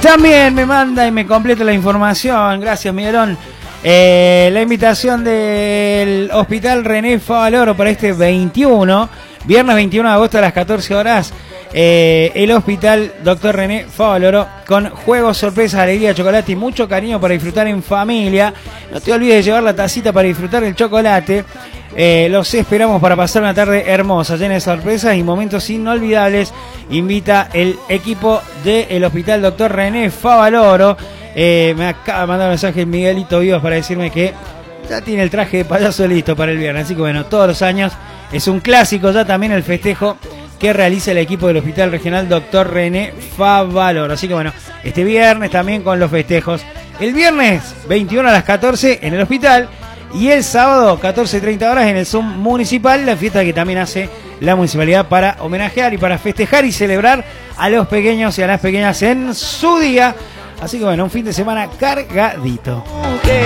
También me manda y me completa la información, gracias Miguelón, la invitación del Hospital René Favaloro para este 21, viernes 21 de agosto a las 14 horas, el Hospital Dr. René Favaloro con juegos, sorpresas, alegría, chocolate y mucho cariño para disfrutar en familia. No te olvides de llevar la tacita para disfrutar el chocolate. Los esperamos para pasar una tarde hermosa, llena de sorpresas y momentos inolvidables. Invita el equipo del Hospital Dr. René Favaloro. Me acaba de mandar un mensaje Miguelito Vivas para decirme que ya tiene el traje de payaso listo para el viernes. Así que bueno, todos los años es un clásico ya también el festejo que realiza el equipo del Hospital Regional Dr. René Favaloro. Así que bueno, este viernes también con los festejos. El viernes 21 a las 14 en el hospital. Y el sábado, 14:30 horas, en el Zoom Municipal, la fiesta que también hace la municipalidad para homenajear y para festejar y celebrar a los pequeños y a las pequeñas en su día. Así que bueno, un fin de semana cargadito.